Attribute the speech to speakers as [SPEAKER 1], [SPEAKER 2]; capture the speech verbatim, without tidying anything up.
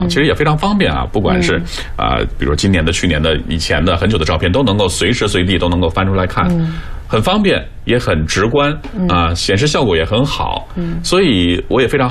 [SPEAKER 1] 其实也非常方便啊，不管是啊、呃，比如今年的、去年的、以前的、很久的照片，都能够随时随地都能够翻出来看，嗯、很方便，也很直观啊、呃，显示效果也很好，嗯、所以我也非常。